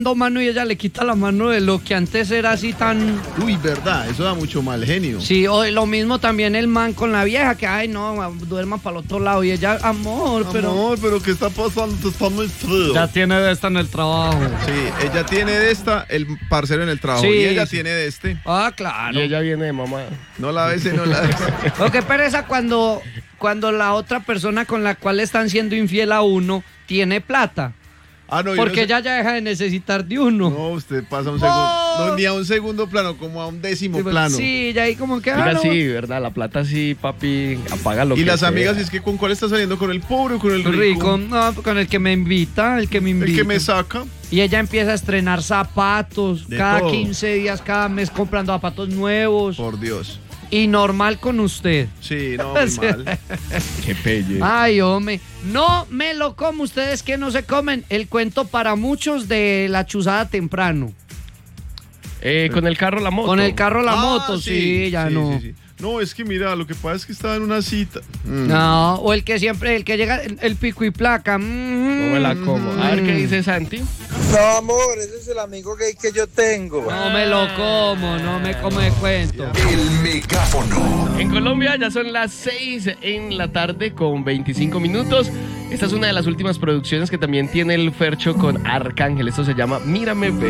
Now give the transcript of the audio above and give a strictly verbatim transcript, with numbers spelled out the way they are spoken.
mano y ella le quita la mano de lo que antes era así tan... Uy, verdad, eso da mucho mal genio. Sí, o lo mismo también el man con la vieja, que ay no, duerma para el otro lado. Y ella, amor, pero... Amor, pero ¿qué está pasando? Está muy frío. Ya tiene de esta en el trabajo. Sí, ella tiene de esta, el parcero en el trabajo. Sí, y ella sí. tiene de este. Ah, claro. Y ella viene de mamá. No la bese, no la bese. Lo que pereza cuando, cuando la otra persona con la cual le están siendo infiel a uno tiene plata. Ah, no, Porque no ella ya deja de necesitar de uno. No, usted pasa a un segundo. No, ni a un segundo plano, como a un décimo Sí, pues, plano. sí, ya ahí como que... Diga ah, no. sí, ¿verdad? La plata sí, papi, apaga lo Y que las sea. amigas, es que ¿con cuál está saliendo? ¿Con el pobre o con el rico? Rico, no, con el que me invita, el que me invita. El que me saca. Y ella empieza a estrenar zapatos, De cada todo. quince días, cada mes comprando zapatos nuevos. Por Dios. Y normal con usted. Sí, no, muy mal. Qué pelle. Ay, hombre, no me lo como. Ustedes que no se comen. El cuento para muchos de la chuzada temprano. Eh, con el carro, la moto. Con el carro, la Ah, moto, sí, ya sí, no. sí, sí. No, es que mira, lo que pasa es que estaba en una cita. Mm. No, o el que siempre, el que llega, el pico y placa. Mm, No me la como. A ver qué dice Santi. No, amor, ese es el amigo gay que yo tengo. No me lo como, no me como de cuento. El megáfono. En Colombia ya son las seis en la tarde con veinticinco minutos. Esta es una de las últimas producciones que también tiene el Fercho con Arcángel. Esto se llama Mírame Ver.